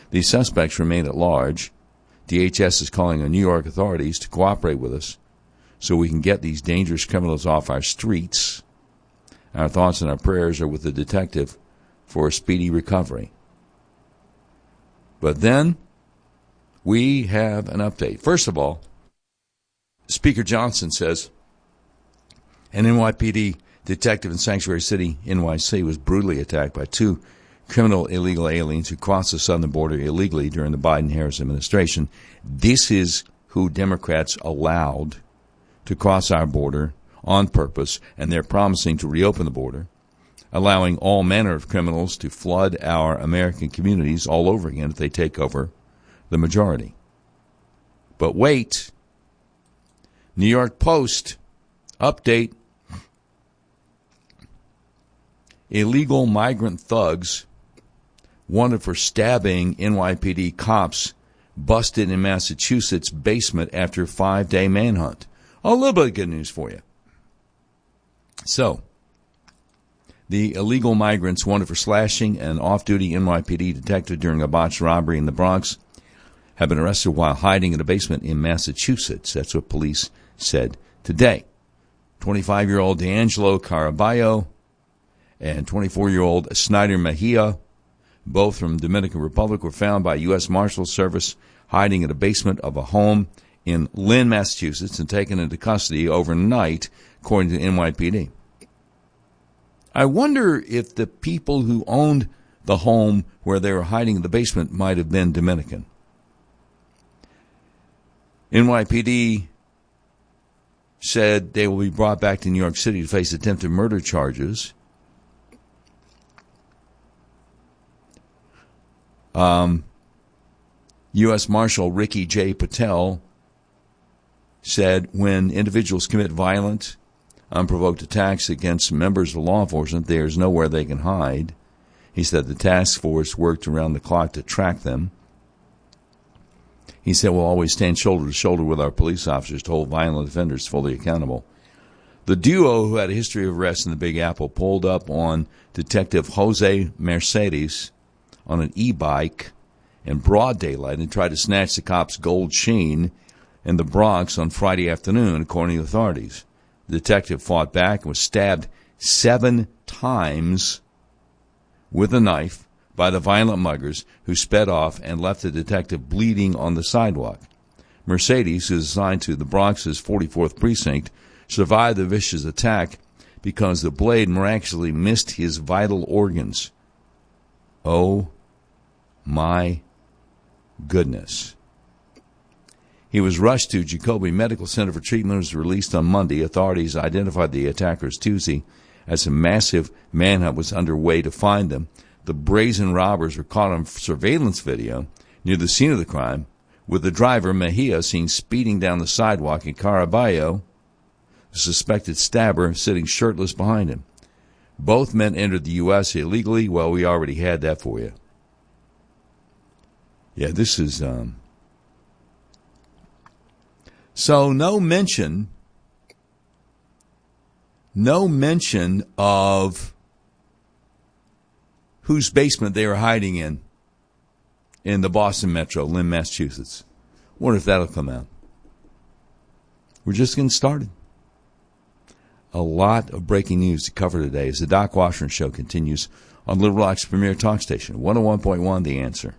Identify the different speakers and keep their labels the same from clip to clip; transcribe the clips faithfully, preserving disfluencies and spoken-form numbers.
Speaker 1: These suspects remain at large. D H S is calling on New York authorities to cooperate with us so we can get these dangerous criminals off our streets. Our thoughts and our prayers are with the detective for a speedy recovery. But then we have an update. First of all, Speaker Johnson says an N Y P D detective in Sanctuary City, N Y C, was brutally attacked by two criminal illegal aliens who crossed the southern border illegally during the Biden-Harris administration. This is who Democrats allowed to cross our border on purpose, and they're promising to reopen the border, allowing all manner of criminals to flood our American communities all over again if they take over the majority. But wait, New York Post update. Illegal migrant thugs wanted for stabbing N Y P D cops busted in Massachusetts basement after five-day manhunt. A little bit of good news for you. So, the illegal migrants wanted for slashing an off-duty N Y P D detective during a botched robbery in the Bronx have been arrested while hiding in a basement in Massachusetts. That's what police said today. twenty-five-year-old D'Angelo Caraballo and twenty-four-year-old Snyder Mejia, both from Dominican Republic, were found by U S Marshal Service hiding in a basement of a home in Lynn, Massachusetts, and taken into custody overnight, according to N Y P D. I wonder if the people who owned the home where they were hiding in the basement might have been Dominican. N Y P D said they will be brought back to New York City to face attempted murder charges. Um, U S Marshal Ricky J. Patel said when individuals commit violent, unprovoked attacks against members of law enforcement, there's nowhere they can hide. He said the task force worked around the clock to track them. He said we'll always stand shoulder to shoulder with our police officers to hold violent offenders fully accountable. The duo, who had a history of arrests in the Big Apple, pulled up on Detective Jose Mercedes on an e-bike in broad daylight and tried to snatch the cop's gold chain in the Bronx on Friday afternoon, according to authorities. The detective fought back and was stabbed seven times with a knife by the violent muggers, who sped off and left the detective bleeding on the sidewalk. Mercedes, who is assigned to the Bronx's forty-fourth precinct, survived the vicious attack because the blade miraculously missed his vital organs. Oh, my goodness. He was rushed to Jacoby Medical Center for treatment and was released on Monday. Authorities identified the attackers Tuesday as a massive manhunt was underway to find them. The brazen robbers were caught on surveillance video near the scene of the crime, with the driver, Mejia, seen speeding down the sidewalk, and Caraballo, the suspected stabber, sitting shirtless behind him. Both men entered the U S illegally. Well, we already had that for you. Yeah, this is... Um, so no mention, no mention of whose basement they were hiding in, in the Boston Metro, Lynn, Massachusetts. Wonder if that'll come out. We're just getting started. A lot of breaking news to cover today as the Doc Washburn Show continues on Little Rock's premier talk station, one oh one point one The Answer.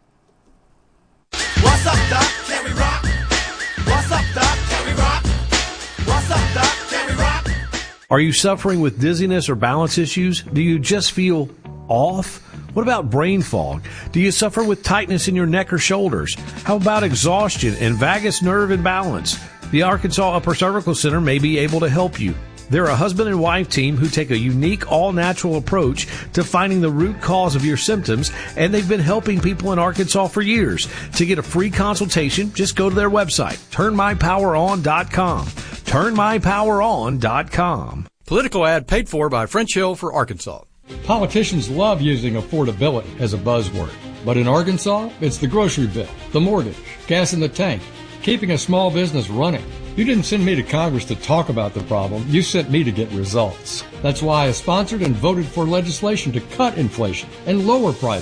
Speaker 2: What's up, Doc? Can we rock? What's up, Doc? Can we rock? What's up, Doc? Can we rock?
Speaker 3: Are you suffering with dizziness or balance issues? Do you just feel off? What about brain fog? Do you suffer with tightness in your neck or shoulders? How about exhaustion and vagus nerve imbalance? The Arkansas Upper Cervical Center may be able to help you. They're a husband and wife team who take a unique, all-natural approach to finding the root cause of your symptoms, and they've been helping people in Arkansas for years. To get a free consultation, just go to their website, turn my power on dot com. turn my power on dot com.
Speaker 4: Political ad paid for by French Hill for Arkansas.
Speaker 5: Politicians love using affordability as a buzzword. But in Arkansas, it's the grocery bill, the mortgage, gas in the tank, keeping a small business running. You didn't send me to Congress to talk about the problem. You sent me to get results. That's why I sponsored and voted for legislation to cut inflation and lower prices.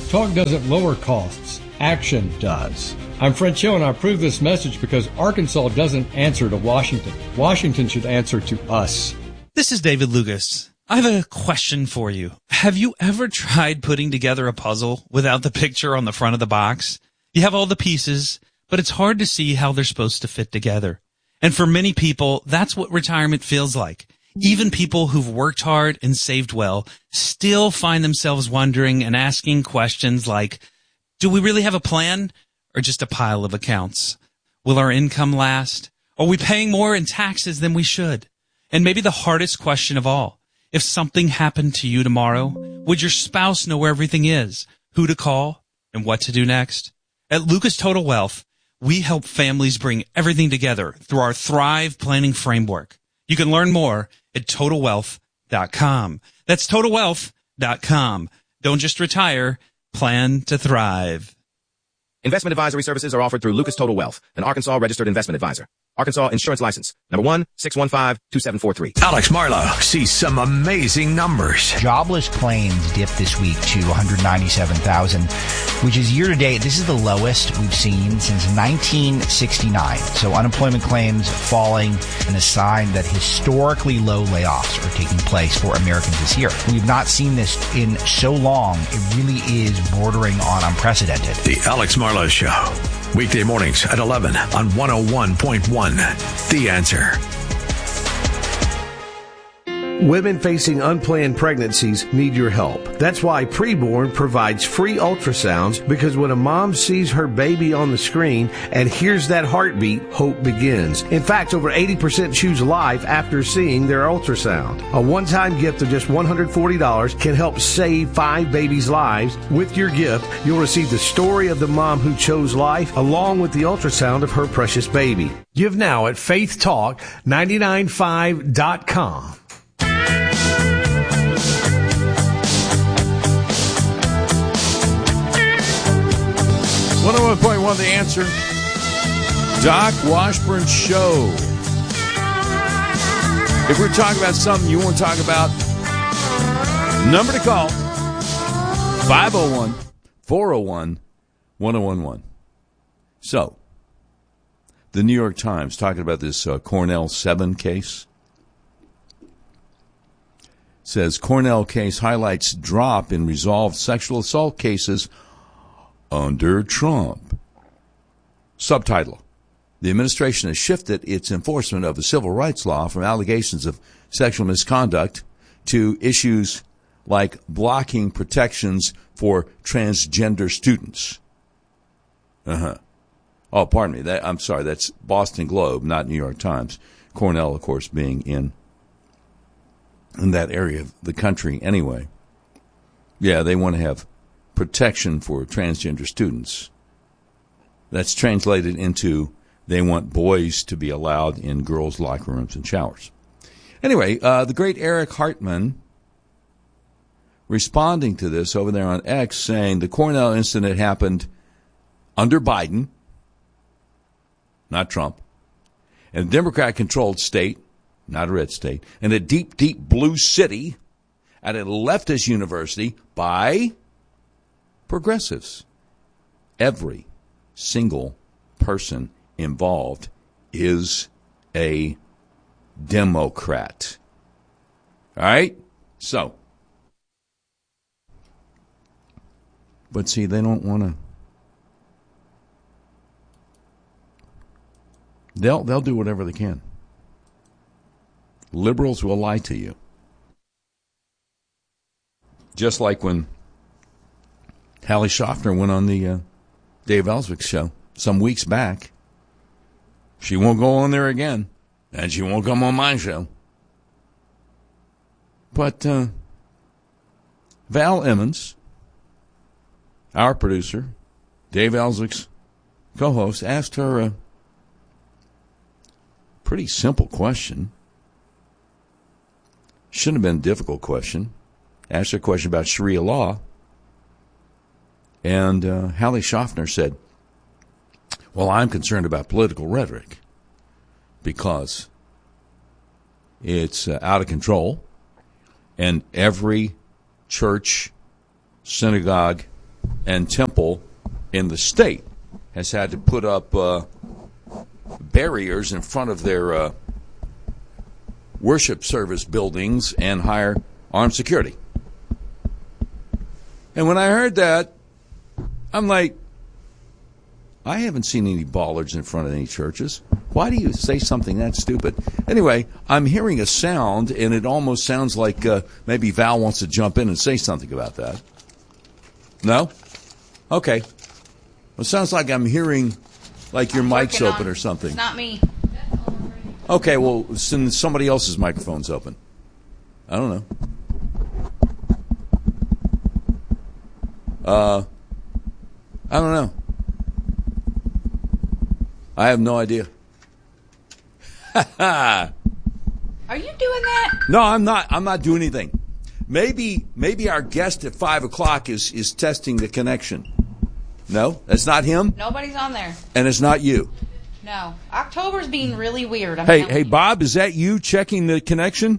Speaker 5: Talk doesn't lower costs. Action does. I'm Fred Cho, and I approve this message because Arkansas doesn't answer to Washington. Washington should answer to us.
Speaker 6: This is David Lucas. I have a question for you. Have you ever tried putting together a puzzle without the picture on the front of the box? You have all the pieces, but it's hard to see how they're supposed to fit together. And for many people, that's what retirement feels like. Even people who've worked hard and saved well still find themselves wondering and asking questions like, do we really have a plan or just a pile of accounts? Will our income last? Are we paying more in taxes than we should? And maybe the hardest question of all, if something happened to you tomorrow, would your spouse know where everything is, who to call, and what to do next? At Lucas Total Wealth, we help families bring everything together through our Thrive Planning Framework. You can learn more at total wealth dot com. That's total wealth dot com. Don't just retire, plan to thrive.
Speaker 7: Investment advisory services are offered through Lucas Total Wealth, an Arkansas registered investment advisor. Arkansas Insurance License, number one, six one five, two seven four three.
Speaker 8: Alex Marlowe sees some amazing numbers.
Speaker 9: Jobless claims dipped this week to one hundred ninety-seven thousand, which is year to date. This is the lowest we've seen since nineteen sixty-nine. So unemployment claims falling, and a sign that historically low layoffs are taking place for Americans this year. We've not seen this in so long. It really is bordering on unprecedented.
Speaker 8: The Alex Marlowe Show. Weekday mornings at eleven on one oh one point one. The Answer.
Speaker 3: Women facing unplanned pregnancies need your help. That's why Preborn provides free ultrasounds, because when a mom sees her baby on the screen and hears that heartbeat, hope begins. In fact, over eighty percent choose life after seeing their ultrasound. A one-time gift of just one hundred forty dollars can help save five babies' lives. With your gift, you'll receive the story of the mom who chose life, along with the ultrasound of her precious baby. Give now at faith talk nine nine five dot com.
Speaker 1: one oh one point one, The Answer. Doc Washburn Show. If we're talking about something you want to talk about, number to call, five oh one, four oh one, one oh one one. So, the New York Times talking about this uh, Cornell seven case. Says Cornell case highlights drop in resolved sexual assault cases under Trump. Subtitle: The administration has shifted its enforcement of the civil rights law from allegations of sexual misconduct to issues like blocking protections for transgender students. Uh-huh. Oh, pardon me. That, I'm sorry. That's Boston Globe, not New York Times. Cornell, of course, being in in that area of the country anyway. Yeah, they want to have protection for transgender students. That's translated into they want boys to be allowed in girls' locker rooms and showers. Anyway, uh, the great Eric Hartman responding to this over there on X, saying the Cornell incident happened under Biden, not Trump, and a Democrat-controlled state, not a red state, and a deep, deep blue city at a leftist university by progressives. Every single person involved is a Democrat. All right? So, but see, they don't want to. They'll they'll do whatever they can. Liberals will lie to you. Just like when Hallie Schaffner went on the uh, Dave Ellswick show some weeks back. She won't go on there again, and she won't come on my show. But uh, Val Emmons, our producer, Dave Ellswick's co-host, asked her a pretty simple question. Shouldn't have been a difficult question. Asked her a question about Sharia law. And uh, Hallie Schaffner said, well, I'm concerned about political rhetoric because it's uh, out of control, and every church, synagogue, and temple in the state has had to put up uh, barriers in front of their uh, worship service buildings and hire armed security. And when I heard that, I'm like, I haven't seen any bollards in front of any churches. Why do you say something that stupid? Anyway, I'm hearing a sound, and it almost sounds like uh, maybe Val wants to jump in and say something about that. No? Okay. Well, it sounds like I'm hearing like your mic's open
Speaker 10: on.
Speaker 1: or something.
Speaker 10: It's not me.
Speaker 1: Okay, well, then somebody else's microphone's open. I don't know. Uh, I don't know. I have no idea.
Speaker 10: Are you doing that?
Speaker 1: No, I'm not. I'm not doing anything. Maybe, maybe our guest at five o'clock is is testing the connection. No, that's not him.
Speaker 10: Nobody's on there.
Speaker 1: And it's not you.
Speaker 10: No, October's being really weird. I'm
Speaker 1: hey,
Speaker 10: telling
Speaker 1: hey,
Speaker 10: you.
Speaker 1: Bob, is that you checking the connection?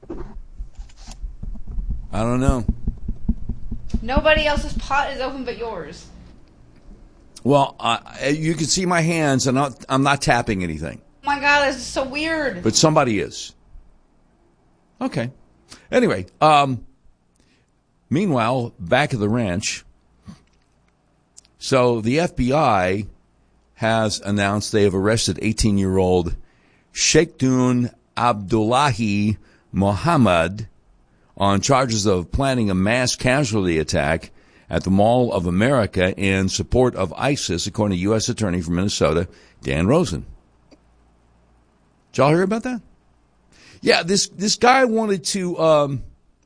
Speaker 1: I don't know.
Speaker 10: Nobody else's pot is open but yours.
Speaker 1: Well, uh, you can see my hands, and I'm not, I'm not tapping anything.
Speaker 10: Oh my God, this is so weird.
Speaker 1: But somebody is. Okay. Anyway, um, meanwhile, back at the ranch, so the F B I has announced they have arrested eighteen-year-old Sheikhdun Abdullahi Muhammad on charges of planning a mass casualty attack at the Mall of America in support of ISIS, according to U S Attorney from Minnesota, Dan Rosen. Did y'all hear about that? Yeah, this this guy wanted to um,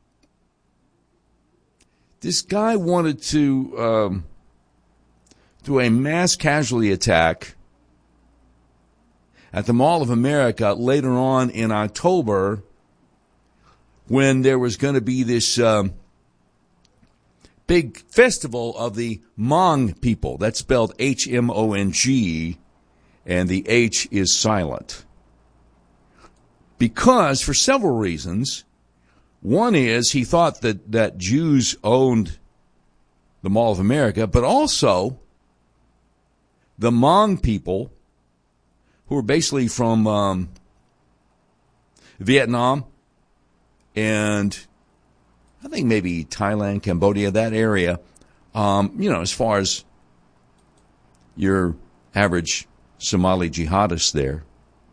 Speaker 1: this guy wanted to um, do a mass casualty attack at the Mall of America later on in October, when there was going to be this um, big festival of the Hmong people. That's spelled H M O N G, and the H is silent. Because, for several reasons, one is he thought that, that Jews owned the Mall of America, but also the Hmong people, who are basically from um, Vietnam and I think maybe Thailand, Cambodia, that area, um, you know, as far as your average Somali jihadist there.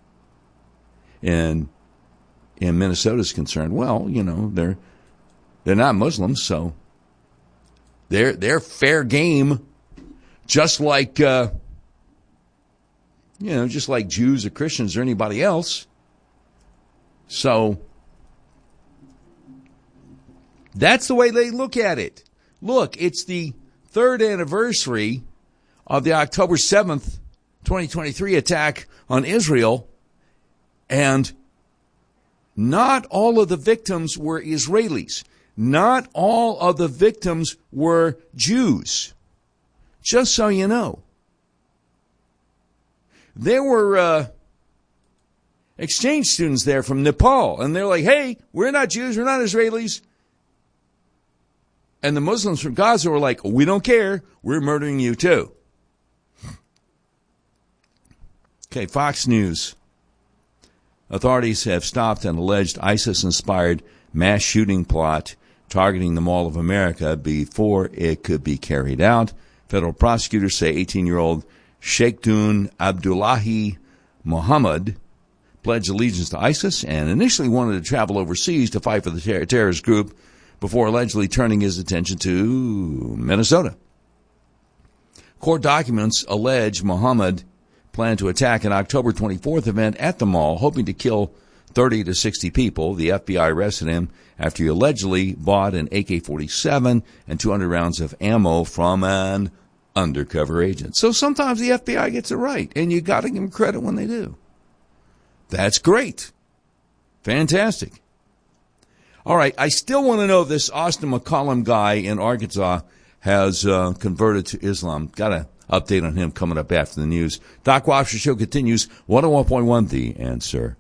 Speaker 1: And in Minnesota is concerned, well, you know, they're they're not Muslims, so they're they're fair game, just like uh, you know, just like Jews or Christians or anybody else. So that's the way they look at it. Look, it's the third anniversary of the October seventh, twenty twenty-three attack on Israel, and not all of the victims were Israelis. Not all of the victims were Jews. Just so you know. There were uh, exchange students there from Nepal, and they're like, hey, we're not Jews, we're not Israelis. And the Muslims from Gaza were like, we don't care, we're murdering you too. Okay, Fox News. Authorities have stopped an alleged ISIS-inspired mass shooting plot targeting the Mall of America before it could be carried out. Federal prosecutors say eighteen-year-old Sheikhdun Abdullahi Muhammad pledged allegiance to ISIS and initially wanted to travel overseas to fight for the ter- terrorist group before allegedly turning his attention to Minnesota. Court documents allege Muhammad planned to attack an October twenty-fourth event at the mall, hoping to kill thirty to sixty people. The F B I arrested him after he allegedly bought an A K forty-seven and two hundred rounds of ammo from an undercover agent. So sometimes the F B I gets it right, and you got to give them credit when they do. That's great. Fantastic. All right, I still want to know if this Austin McCollum guy in Arkansas has uh, converted to Islam. Got an update on him coming up after the news. Doc Wobster Show continues. one oh one point one The Answer.